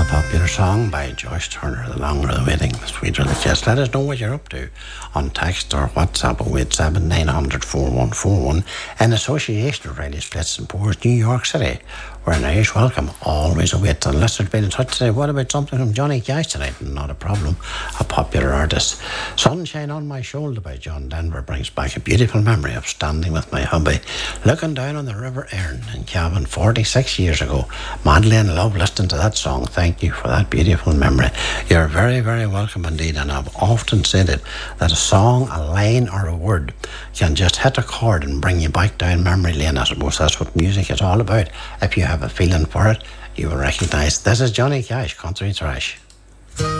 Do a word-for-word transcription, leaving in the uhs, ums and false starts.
Popular song by Joyce Turner, The Longer the Waiting, the Sweeter the Kiss. Let us know what you're up to on text or WhatsApp oh eight seven, nine hundred, four one four one in association with Radio Splits and Pours, New York City, where an Irish welcome always awaits. Unless there's been in touch today, what about something from Johnny Cash tonight? Not a problem, a popular artist. Sunshine on My Shoulder by John Denver brings back a beautiful memory of standing with my hubby, looking down on the River Erne in Cavan forty-six years ago. Madly in love listening to that song. Thank you for that beautiful memory. You're very, very welcome indeed, and I've often said it, that a song, a line or a word can just hit a chord and bring you back down memory lane. I suppose that's what music is all about. If you have a feeling for it, you will recognise this is Johnny Cash, Country Thrash.